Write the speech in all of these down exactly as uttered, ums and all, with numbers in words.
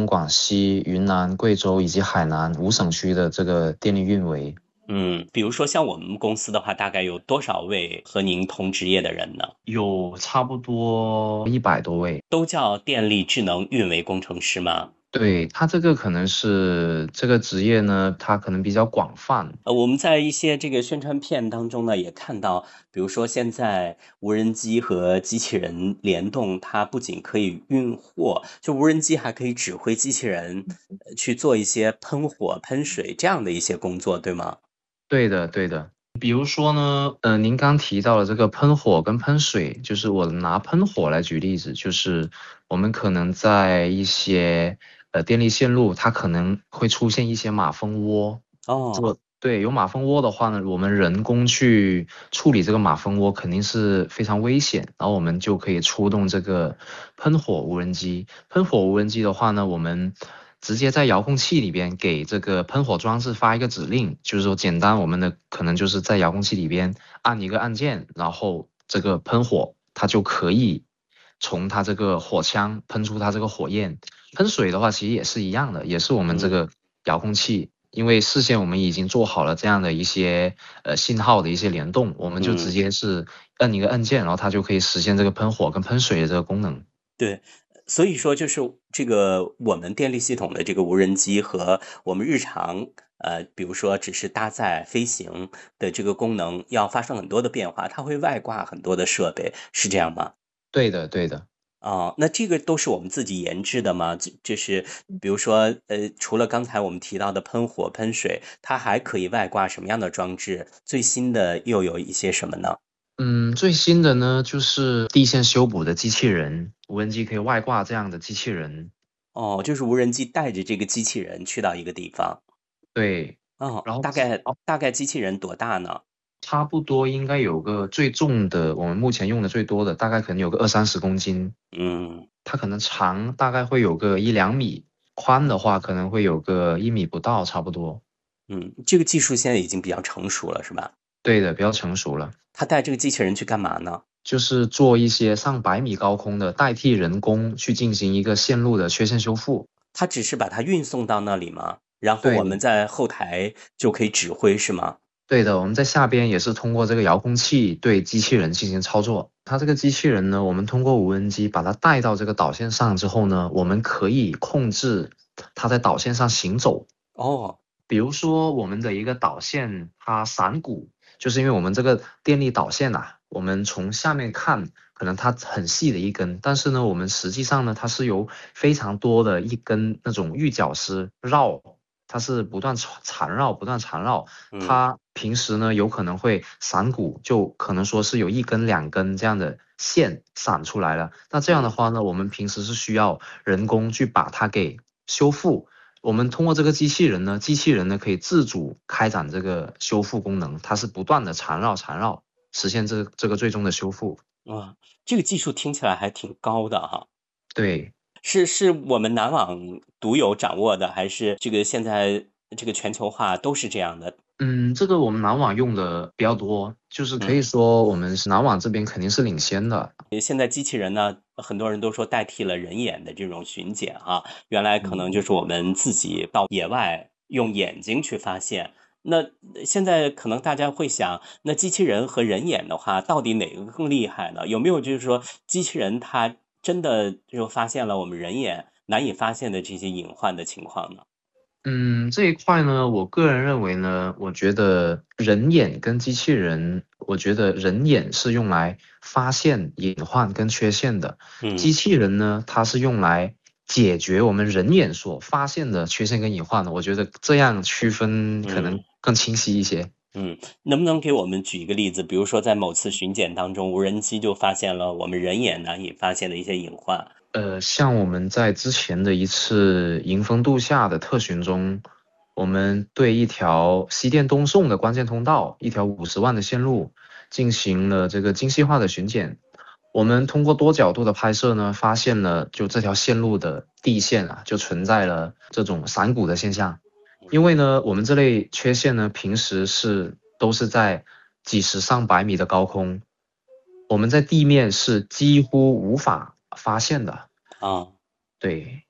广西、云南、贵州以及海南五省区的这个电力运维。 嗯，比如说像我们公司的话，大概有多少位和您同职业的人呢？ 有差不多一百多位。 都叫电力智能运维工程师吗？ 对，他这个可能是这个职业呢，它可能比较广泛。 呃，我们在一些这个宣传片当中呢，也看到，比如说现在无人机和机器人联动，它不仅可以运货，就无人机还可以指挥机器人呃去做一些喷火、喷水这样的一些工作，对吗？ 对的，对的。比如说呢，呃，您刚提到的这个喷火跟喷水，就是我拿喷火来举例子，就是我们可能在一些呃电力线路，它可能会出现一些马蜂窝。 哦， 做对，有马蜂窝的话呢，我们人工去处理这个马蜂窝肯定是非常危险，然后我们就可以出动这个喷火无人机。喷火无人机的话呢，我们直接在遥控器里边给这个喷火装置发一个指令，就是说简单，我们的可能就是在遥控器里边按一个按键，然后这个喷火它就可以从它这个火枪喷出它这个火焰。喷水的话其实也是一样的，也是我们这嗯。 个遥控器。因为事先我们已经做好了这样的一些呃信号的一些联动，我们就直嗯。 接是摁一个按键，然后它就可以实现这个喷火跟喷水的这个功能。 对，所以说就是这个我们电力系统的这个无人机和我们日常呃，比如说只是搭载飞行的这个功能要发生很多的变化，它会外挂很多的设备，是这样吗？ 对的，对的。 哦，那这个都是我们自己研制的吗？就就是比如说，呃，除了刚才我们提到的喷火、喷水，它还可以外挂什么样的装置？最新的又有一些什么呢？ 嗯，最新的呢就是地线修补的机器人，无人机可以外挂这样的机器人。 哦，就是无人机带着这个机器人去到一个地方。 对， 哦， 然后大概大概机器人多大呢？ 差不多应该有个最重的，我们目前用的最多的大概可能有个二三十公斤。 嗯。 它可能长大概会有个一两米，宽的话可能会有个一米不到，差不多。 嗯，这个技术现在已经比较成熟了，是吧？ 对的，比较成熟了。 他带这个机器人去干嘛呢？ 就是做一些上百米高空的，代替人工去进行一个线路的缺陷修复。 他只是把它运送到那里吗？然后我对的， 们在后台就可以指挥，是吗？ 对的，我们在下边也是通过这个遥控器对机器人进行操作。它这个机器人呢，我们通过无人机把它带到这个导线上之后呢，我们可以控制它在导线上行走。 哦。 比如说我们的一个导线它闪谷，就是因为我们这个电力导线呐、我们从下面看，可能它很细的一根，但是呢，我们实际上呢，它是由非常多的一根那种玉绞丝绕，它是不断缠缠绕，不断缠绕。 嗯。 它平时呢有可能会闪谷，就可能说是有一根两根这样的线闪出来了。那这样的嗯。 话呢，我们平时是需要人工去把它给修复。我们通过这个机器人呢，机器人呢可以自主开展这个修复功能，它是不断的缠绕缠绕，实现这个这个最终的修复。 哇，这个技术听起来还挺高的哈。 对， 是是我们南网独有掌握的，还是这个现在这个全球化都是这样的？ 嗯，这个我们南网用的比较多，就是可以嗯。 说我们是南网这边肯定是领先的。 现在机器人呢，很多人都说代替了人眼的这种巡检啊，原来可嗯。 能就是我们自己到野外用眼睛去发现。那现在可能大家会想，那机器人和人眼的话，到底哪个更厉害呢？有没有就是说，机器人它真的就发现了我们人眼难以发现的这些隐患的情况呢？ 嗯，这一块呢，我个人认为呢，我觉得人眼跟机器人，我觉得人眼是用来发现隐患跟缺陷的， 嗯。 机器人呢，它是用来解决我们人眼所发现的缺陷跟隐患的。我觉得这样区分可嗯。 能更清晰一些。 嗯，能不能给我们举一个例子？比如说，在某次巡检当中，无人机就发现了我们人眼难以发现的一些隐患。 呃，像我们在之前的一次迎风度夏的特巡中，我们对一条西电东送的关键通道，一条五十万的线路，进行了这个精细化的巡检。我们通过多角度的拍摄呢，发现了就这条线路的地线啊，就存在了这种闪谷的现象。因为呢，我们这类缺陷呢，平时是都是在几十上百米的高空，我们在地面是几乎无法发现的。 啊。 对，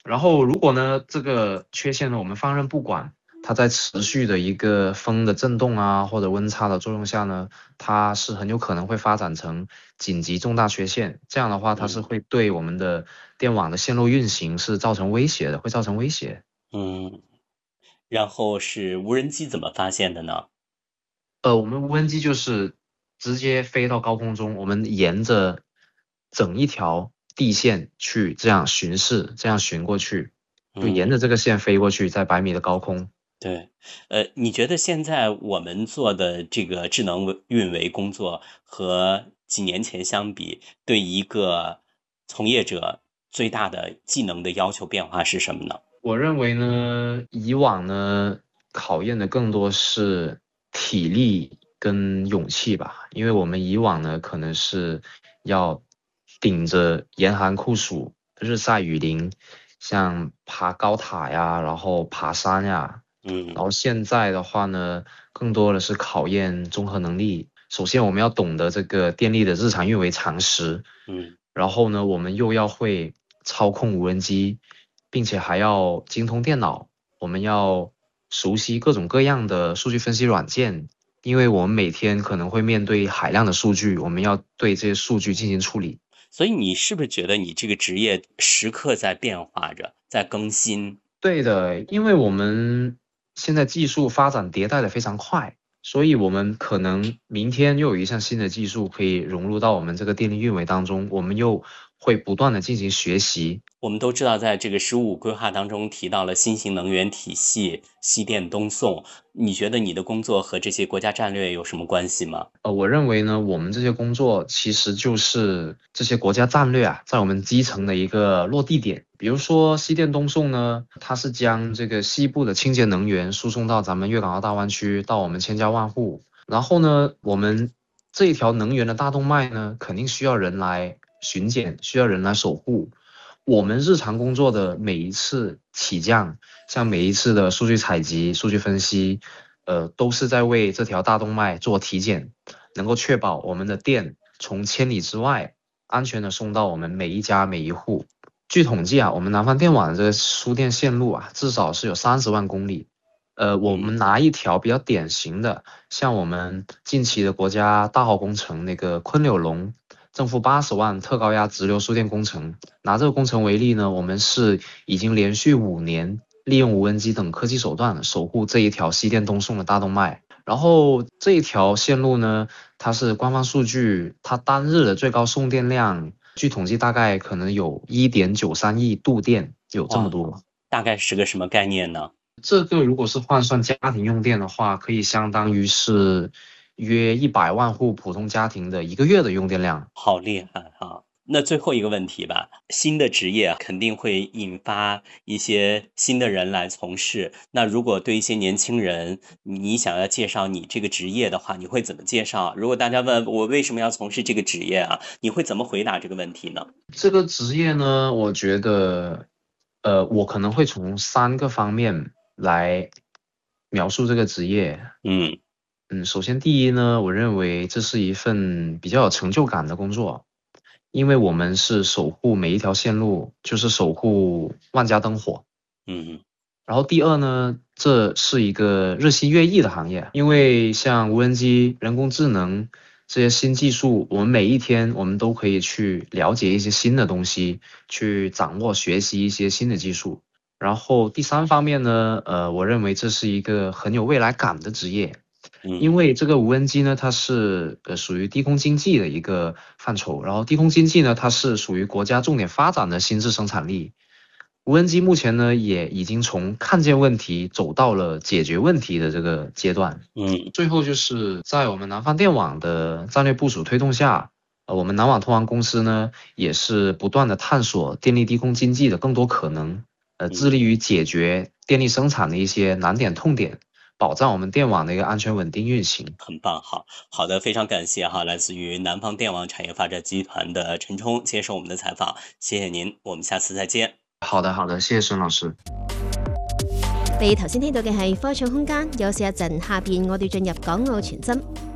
然后如果呢这个缺陷呢我们放任不管，它在持续的一个风的震动啊或者温差的作用下呢，它是很有可能会发展成紧急重大缺陷，这样的话它是会对我们的电网的线路运行是造成威胁的，会造成威胁。 嗯，然后是无人机怎么发现的呢？ 呃，我们无人机就是直接飞到高空中，我们沿着整一条地线去这样巡视，这样巡过去，就沿着这个线飞过去，在百米的高空。 对，呃，你觉得现在我们做的这个智能运维工作和几年前相比，对一个从业者最大的技能的要求变化是什么呢？ 我认为呢，以往呢考验的更多是体力跟勇气吧，因为我们以往呢可能是要顶着严寒酷暑、日晒雨淋，像爬高塔呀，然后爬山呀， 嗯， 然后现在的话呢，更多的是考验综合能力。首先我们要懂得这个电力的日常运维常识， 嗯， 然后呢，我们又要会操控无人机，并且还要精通电脑，我们要熟悉各种各样的数据分析软件，因为我们每天可能会面对海量的数据，我们要对这些数据进行处理。 所以你是不是觉得你这个职业时刻在变化着，在更新？ 对的，因为我们现在技术发展迭代的非常快，所以我们可能明天又有一项新的技术可以融入到我们这个电力运维当中，我们又会不断的进行学习。 我们都知道，在这个“十五五”规划当中提到了新型能源体系、西电东送。你觉得你的工作和这些国家战略有什么关系吗？ 呃，我认为呢，我们这些工作其实就是这些国家战略啊，在我们基层的一个落地点。比如说西电东送呢，它是将这个西部的清洁能源输送到咱们粤港澳大湾区，到我们千家万户。然后呢，我们这一条能源的大动脉呢，肯定需要人来巡检，需要人来守护。我们日常工作的每一次起降，像每一次的数据采集、数据分析，呃，都是在为这条大动脉做体检，能够确保我们的电从千里之外安全的送到我们每一家每一户。据统计啊，我们南方电网的这个输电线路啊，至少是有三十万公里。呃，我们拿一条比较典型的，像我们近期的国家大号工程那个昆柳龙正负八十万特高压直流输电工程，拿这个工程为例呢，我们是已经连续五年利用无人机等科技手段守护这一条西电东送的大动脉。然后这一条线路呢，它是官方数据，它单日的最高送电量，据统计大概可能有 一点九三亿度电，有这么多。 大概是个什么概念呢？ 这个如果是换算家庭用电的话，可以相当于是约一百万户普通家庭的一个月的用电量。 好厉害啊！那最后一个问题吧，新的职业肯定会引发一些新的人来从事。那如果对一些年轻人，你想要介绍你这个职业的话，你会怎么介绍？如果大家问我为什么要从事这个职业啊，你会怎么回答这个问题呢？ 这个职业呢，我觉得，呃，我可能会从三个方面来描述这个职业。 嗯嗯，首先第一呢，我认为这是一份比较有成就感的工作，因为我们是守护每一条线路，就是守护万家灯火。 嗯然后第二呢，这是一个日新月异的行业，因为像无人机、人工智能这些新技术，我们每一天我们都可以去了解一些新的东西，去掌握、学习一些新的技术。然后第三方面呢，呃，我认为这是一个很有未来感的职业，因嗯为这个无人机呢，它是呃属于低空经济的一个范畴，然后低空经济呢，它是属于国家重点发展的新质生产力。无人机目前呢，也已经从看见问题走到了解决问题的这个阶段。 嗯最后就是在我们南方电网的战略部署推动下，呃，我们南网通航公司呢，也是不断的探索电力低空经济的更多可能，呃，致力于解决电力生产的一些难点痛点，保障我们电网的一个安全稳定运行。 很棒，好好的，非常感谢哈，来自于南方電網產業發展集團的陳沖接受我們的採訪，謝謝您，我們下次再見。 好的，好的，謝謝孫老師。 你頭先聽到嘅係科創空間，休息一陣，下邊我哋進入港澳傳真。